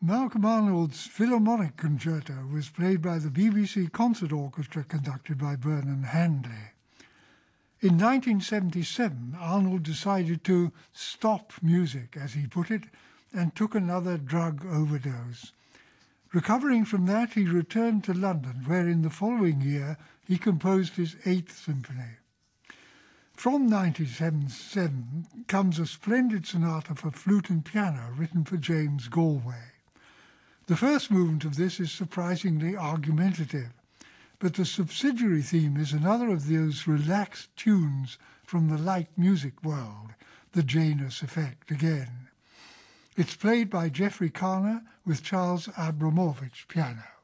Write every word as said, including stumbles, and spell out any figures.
Malcolm Arnold's Philharmonic Concerto was played by the B B C Concert Orchestra conducted by Vernon Handley. In nineteen seventy-seven, Arnold decided to stop music, as he put it, and took another drug overdose. Recovering from that, he returned to London, where in the following year he composed his Eighth Symphony. From nineteen seventy-seven comes a splendid sonata for flute and piano written for James Galway. The first movement of this is surprisingly argumentative, but the subsidiary theme is another of those relaxed tunes from the light music world, the Janus Effect again. It's played by Jeffrey Karner with Charles Abramovich piano.